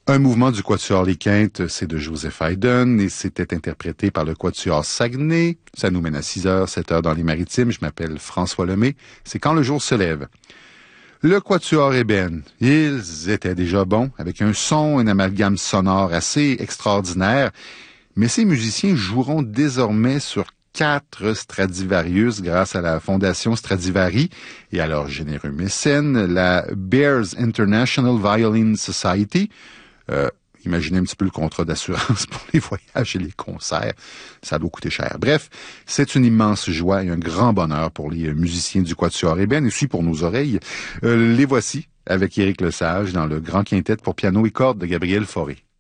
Un mouvement du Quatuor Les Quintes, c'est de Joseph Haydn et c'était interprété par le Quatuor Saguenay. Ça nous mène à 6h, 7h dans les Maritimes. Je m'appelle François Lemay. C'est Quand le jour se lève. Le Quatuor Ébène, ils étaient déjà bons, avec un son, un amalgame sonore assez extraordinaire. Mais ces musiciens joueront désormais sur 4 Stradivarius grâce à la Fondation Stradivari et à leur généreux mécène, la Bears International Violin Society. Imaginez un petit peu le contrat d'assurance pour les voyages et les concerts. Ça doit coûter cher. Bref, c'est une immense joie et un grand bonheur pour les musiciens du Quatuor Ébène et aussi pour nos oreilles. Les voici avec Éric Lesage dans le grand quintet pour piano et cordes de Gabriel Fauré.